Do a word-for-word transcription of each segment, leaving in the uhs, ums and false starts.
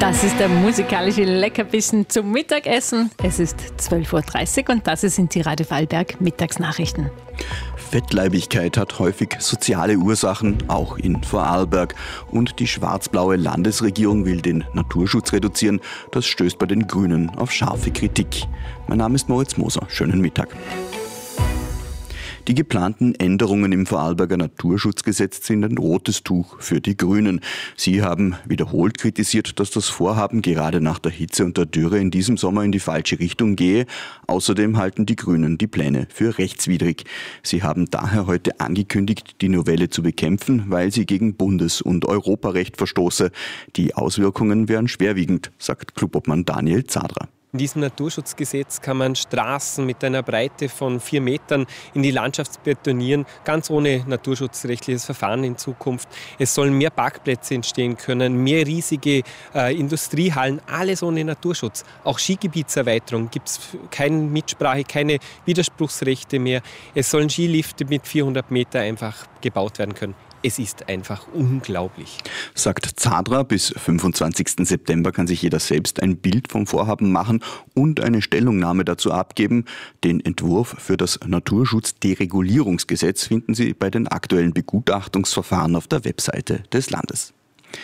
Das ist der musikalische Leckerbissen zum Mittagessen. Es ist zwölf Uhr dreißig und das sind die Radio Vorarlberg Mittagsnachrichten. Fettleibigkeit hat häufig soziale Ursachen, auch in Vorarlberg. Und die schwarz-blaue Landesregierung will den Naturschutz reduzieren. Das stößt bei den Grünen auf scharfe Kritik. Mein Name ist Moritz Moser. Schönen Mittag. Die geplanten Änderungen im Vorarlberger Naturschutzgesetz sind ein rotes Tuch für die Grünen. Sie haben wiederholt kritisiert, dass das Vorhaben gerade nach der Hitze und der Dürre in diesem Sommer in die falsche Richtung gehe. Außerdem halten die Grünen die Pläne für rechtswidrig. Sie haben daher heute angekündigt, die Novelle zu bekämpfen, weil sie gegen Bundes- und Europarecht verstoße. Die Auswirkungen wären schwerwiegend, sagt Clubobmann Daniel Zadra. In diesem Naturschutzgesetz kann man Straßen mit einer Breite von vier Metern in die Landschaft betonieren, ganz ohne naturschutzrechtliches Verfahren in Zukunft. Es sollen mehr Parkplätze entstehen können, mehr riesige äh, Industriehallen, alles ohne Naturschutz. Auch Skigebietserweiterung gibt es keine Mitsprache, keine Widerspruchsrechte mehr. Es sollen Skilifte mit vierhundert Meter einfach gebaut werden können. Es ist einfach unglaublich. Sagt Zadra, bis fünfundzwanzigsten September kann sich jeder selbst ein Bild vom Vorhaben machen und eine Stellungnahme dazu abgeben. Den Entwurf für das Naturschutzderegulierungsgesetz finden Sie bei den aktuellen Begutachtungsverfahren auf der Webseite des Landes.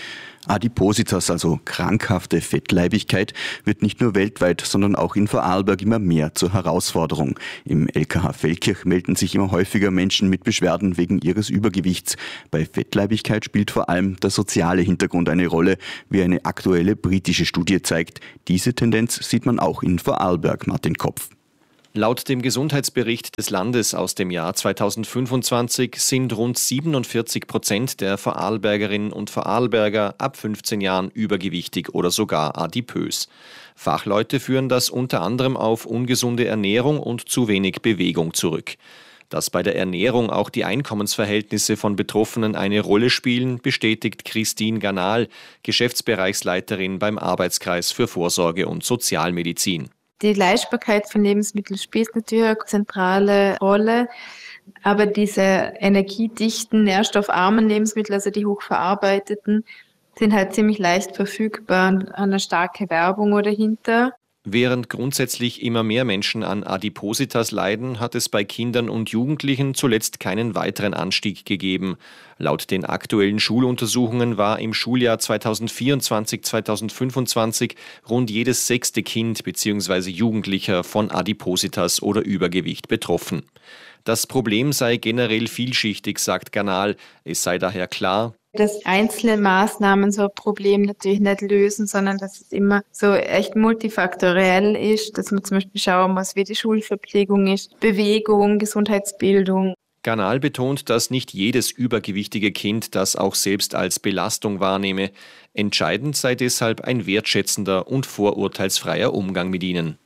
Adipositas, also krankhafte Fettleibigkeit, wird nicht nur weltweit, sondern auch in Vorarlberg immer mehr zur Herausforderung. Im L K H Feldkirch melden sich immer häufiger Menschen mit Beschwerden wegen ihres Übergewichts. Bei Fettleibigkeit spielt vor allem der soziale Hintergrund eine Rolle, wie eine aktuelle britische Studie zeigt. Diese Tendenz sieht man auch in Vorarlberg, Martin Kopf. Laut dem Gesundheitsbericht des Landes aus dem Jahr zweitausendfünfundzwanzig sind rund siebenundvierzig Prozent der Vorarlbergerinnen und Vorarlberger ab fünfzehn Jahren übergewichtig oder sogar adipös. Fachleute führen das unter anderem auf ungesunde Ernährung und zu wenig Bewegung zurück. Dass bei der Ernährung auch die Einkommensverhältnisse von Betroffenen eine Rolle spielen, bestätigt Christine Ganal, Geschäftsbereichsleiterin beim Arbeitskreis für Vorsorge und Sozialmedizin. Die Leistbarkeit von Lebensmitteln spielt natürlich eine zentrale Rolle, aber diese energiedichten, nährstoffarmen Lebensmittel, also die hochverarbeiteten, sind halt ziemlich leicht verfügbar und eine starke Werbung dahinter. Während grundsätzlich immer mehr Menschen an Adipositas leiden, hat es bei Kindern und Jugendlichen zuletzt keinen weiteren Anstieg gegeben. Laut den aktuellen Schuluntersuchungen war im Schuljahr zweitausendvierundzwanzig zweitausendfünfundzwanzig rund jedes sechste Kind bzw. Jugendlicher von Adipositas oder Übergewicht betroffen. Das Problem sei generell vielschichtig, sagt Ganal. Es sei daher klar, dass einzelne Maßnahmen so ein Problem natürlich nicht lösen, sondern dass es immer so echt multifaktoriell ist, dass man zum Beispiel schauen muss, wie die Schulverpflegung ist, Bewegung, Gesundheitsbildung. Ganal betont, dass nicht jedes übergewichtige Kind das auch selbst als Belastung wahrnehme. Entscheidend sei deshalb ein wertschätzender und vorurteilsfreier Umgang mit ihnen.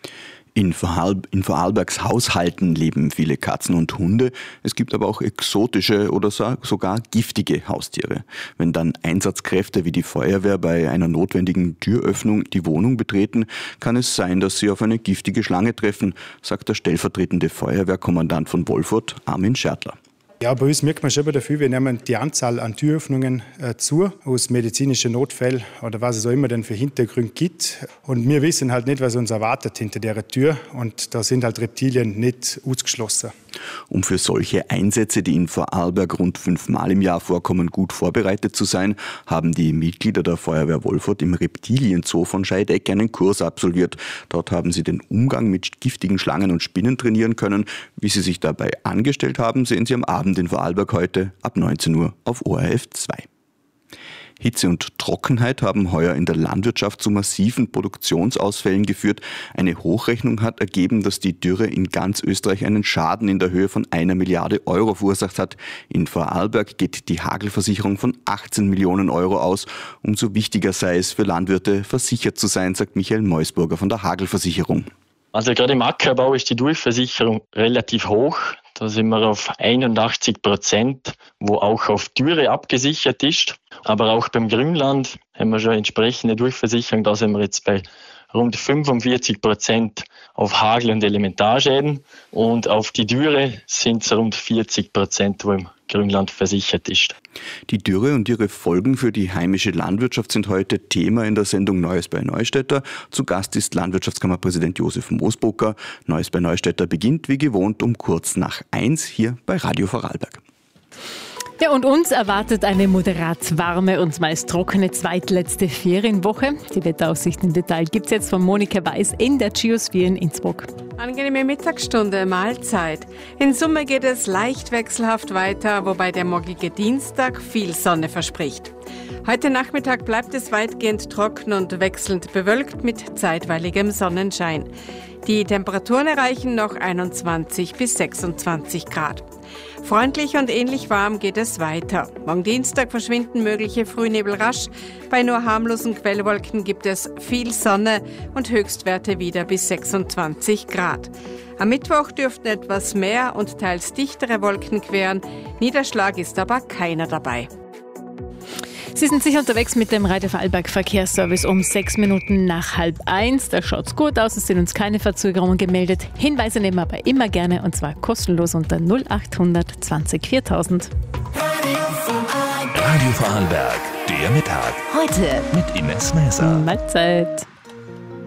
In, Vorarl- in Vorarlbergs Haushalten leben viele Katzen und Hunde. Es gibt aber auch exotische oder so, sogar giftige Haustiere. Wenn dann Einsatzkräfte wie die Feuerwehr bei einer notwendigen Türöffnung die Wohnung betreten, kann es sein, dass sie auf eine giftige Schlange treffen, sagt der stellvertretende Feuerwehrkommandant von Wolfurt, Armin Schertler. Ja, bei uns merkt man schon dafür, wir nehmen die Anzahl an Türöffnungen äh, zu, aus medizinischen Notfällen oder was es auch immer denn für Hintergründe gibt. Und wir wissen halt nicht, was uns erwartet hinter der Tür. Und da sind halt Reptilien nicht ausgeschlossen. Um für solche Einsätze, die in Vorarlberg rund fünfmal im Jahr vorkommen, gut vorbereitet zu sein, haben die Mitglieder der Feuerwehr Wolfurt im Reptilienzoo von Scheideck einen Kurs absolviert. Dort haben sie den Umgang mit giftigen Schlangen und Spinnen trainieren können. Wie sie sich dabei angestellt haben, sehen Sie am Abend in Vorarlberg heute ab neunzehn Uhr auf O R F zwei. Hitze und Trockenheit haben heuer in der Landwirtschaft zu massiven Produktionsausfällen geführt. Eine Hochrechnung hat ergeben, dass die Dürre in ganz Österreich einen Schaden in der Höhe von einer Milliarde Euro verursacht hat. In Vorarlberg geht die Hagelversicherung von achtzehn Millionen Euro aus. Umso wichtiger sei es für Landwirte, versichert zu sein, sagt Michael Meusburger von der Hagelversicherung. Also gerade im Ackerbau ist die Durchversicherung relativ hoch. Da sind wir auf einundachtzig Prozent, wo auch auf Dürre abgesichert ist. Aber auch beim Grünland haben wir schon entsprechende Durchversicherung. Da sind wir jetzt bei rund fünfundvierzig Prozent auf Hagel- und Elementarschäden und auf die Dürre sind es rund vierzig Prozent, wo im Grünland versichert ist. Die Dürre und ihre Folgen für die heimische Landwirtschaft sind heute Thema in der Sendung Neues bei Neustädter. Zu Gast ist Landwirtschaftskammerpräsident Josef Moosbrucker. Neues bei Neustädter beginnt wie gewohnt um kurz nach eins hier bei Radio Vorarlberg. Ja, und uns erwartet eine moderat warme und meist trockene zweitletzte Ferienwoche. Die Wetteraussichten im Detail gibt es jetzt von Monika Weiß in der Geosphere in Innsbruck. Angenehme Mittagsstunde, Mahlzeit. In Summe geht es leicht wechselhaft weiter, wobei der morgige Dienstag viel Sonne verspricht. Heute Nachmittag bleibt es weitgehend trocken und wechselnd bewölkt mit zeitweiligem Sonnenschein. Die Temperaturen erreichen noch einundzwanzig bis sechsundzwanzig Grad. Freundlich und ähnlich warm geht es weiter. Morgen Dienstag verschwinden mögliche Frühnebel rasch. Bei nur harmlosen Quellwolken gibt es viel Sonne und Höchstwerte wieder bis sechsundzwanzig Grad. Am Mittwoch dürften etwas mehr und teils dichtere Wolken queren. Niederschlag ist aber keiner dabei. Sie sind sicher unterwegs mit dem Radio Vorarlberg Verkehrsservice um sechs Minuten nach halb eins. Da schaut's gut aus, es sind uns keine Verzögerungen gemeldet. Hinweise nehmen wir aber immer gerne und zwar kostenlos unter null acht hundert zwanzig viertausend. Radio Vorarlberg, der Mittag. Heute mit Ines Mäser. Mahlzeit.